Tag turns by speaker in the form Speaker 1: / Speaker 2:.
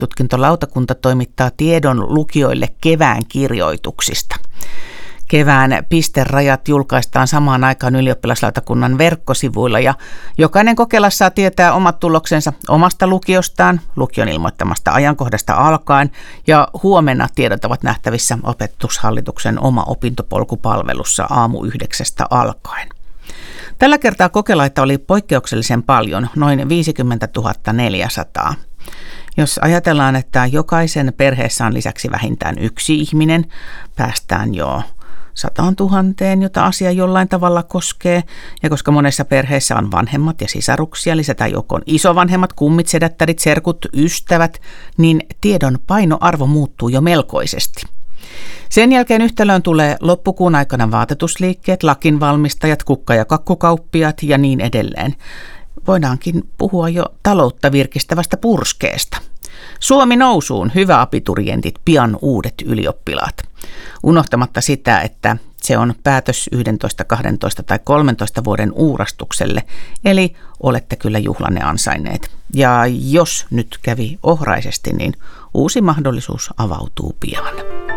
Speaker 1: Tutkintolautakunta toimittaa tiedon lukijoille kevään kirjoituksista. Kevään pisterajat julkaistaan samaan aikaan ylioppilaslautakunnan verkkosivuilla ja jokainen kokelaassa saa tietää omat tuloksensa omasta lukiostaan, lukion ilmoittamasta ajankohdasta alkaen ja huomenna tiedot ovat nähtävissä Opetushallituksen oma opintopolkupalvelussa aamu 9 alkaen. Tällä kertaa kokelaita oli poikkeuksellisen paljon, noin 50 400. Jos ajatellaan, että jokaisen perheessä on lisäksi vähintään yksi ihminen, päästään jo 100 000, jota asia jollain tavalla koskee. Ja koska monessa perheessä on vanhemmat ja sisaruksia, lisätään joukkoon isovanhemmat, kummit, sedättärit, serkut, ystävät, niin tiedon painoarvo muuttuu jo melkoisesti. Sen jälkeen yhtälöön tulee loppukuun aikana vaatetusliikkeet, lakinvalmistajat, kukka- ja kakkukauppiaat ja niin edelleen. Voidaankin puhua jo taloutta virkistävästä purskeesta. Suomi nousuun, hyvä abiturientit, pian uudet ylioppilaat. Unohtamatta sitä, että se on päätös 11, 12 tai 13 vuoden uurastukselle, eli olette kyllä juhlanne ansainneet. Ja jos nyt kävi ohraisesti, niin uusi mahdollisuus avautuu pian.